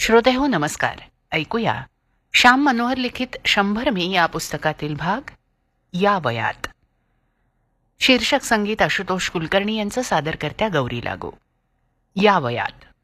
श्रोते हो नमस्कार. ऐकूया श्याम मनोहर लिखित 100 मी या पुस्तकातील भाग या वयात. शीर्षक संगीत आशुतोष कुलकर्णी यांचं, सादर करत्या गौरी लागू. या वयात.